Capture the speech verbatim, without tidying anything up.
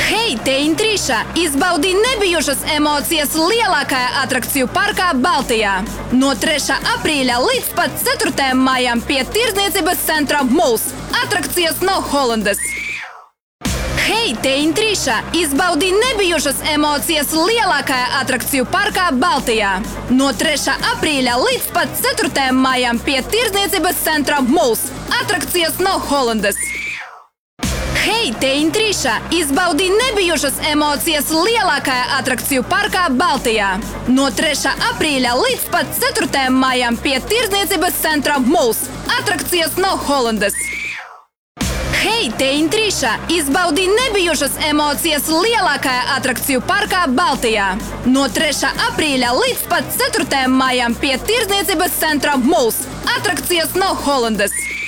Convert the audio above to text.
Hei, te Intrīša! Izbaudi nebijušas emocijas lielākajā atrakciju parkā Baltijā. No trešā aprīļa līdz pat ceturtajam maijam pie tirdzniecības centra Mūls. Atrakcijas no Holandas. Hei, te Intrīša! Izbaudi nebijušas emocijas lielākajā atrakciju parkā Baltijā. No trešā aprīļa līdz pat ceturtajam maijam pie tirdzniecības centra Mūls. Atrakcijas no Holandas. Hei, te Intrīša! Izbaudi nebijušas emocijas lielākajā atrakciju parkā Baltijā. No trešā aprīļa līdz pat ceturtajam maijam pie tirdzniecības centra Mūls. Atrakcijas no Holandas. Hei, te Intrīša! Izbaudi nebijušas emocijas lielākajā atrakciju parkā Baltijā. No trešā aprīļa līdz pat ceturtajam maijam pie tirdzniecības centra Mūls. Atrakcijas no Holandas.